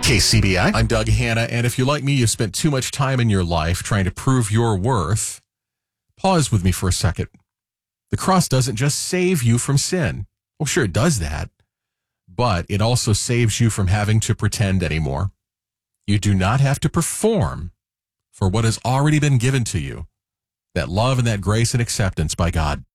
KCBI. I'm Doug Hanna, and if you're like me, you've spent too much time in your life trying to prove your worth. Pause with me for a second. The cross doesn't just save you from sin. Well, sure, it does that, but it also saves you from having to pretend anymore. You do not have to perform for what has already been given to you, that love and that grace and acceptance by God.